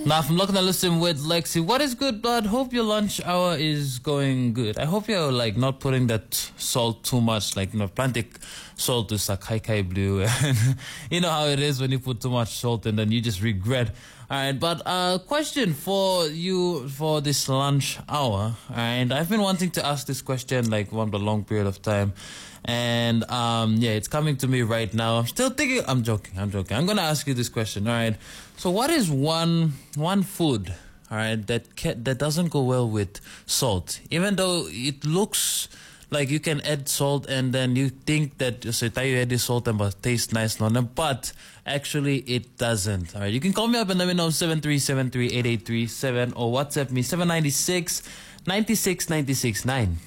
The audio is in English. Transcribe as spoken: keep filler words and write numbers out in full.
Now from Local Listen with Lexi. What is good, bud? Hope your lunch hour is going good. I hope you're like not putting that salt too much, like you know, plantic salt is like kai kai blue. And you know how it is when you put too much salt and then you just regret. Alright, but uh question for you for this lunch hour. And I've been wanting to ask this question like one a long period of time. And um yeah, it's coming to me right now. I'm still thinking. I'm joking. I'm joking. I'm gonna ask you this question. All right. So, what is one one food, all right, that ca- that doesn't go well with salt, even though it looks like you can add salt and then you think that you say you add the salt and it tastes nice, no, no, but actually it doesn't. All right. You can call me up and let me know seven three seven three eight eight three seven or WhatsApp me seven nine six nine six nine six nine.